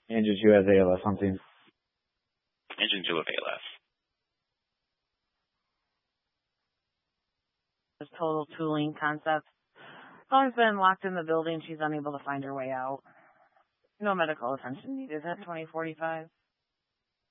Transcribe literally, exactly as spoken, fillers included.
Engine two has A L S on team. Engine two of A L S. There's total tooling concept. Phone's been locked in the building. She's unable to find her way out. No medical attention needed at twenty forty-five.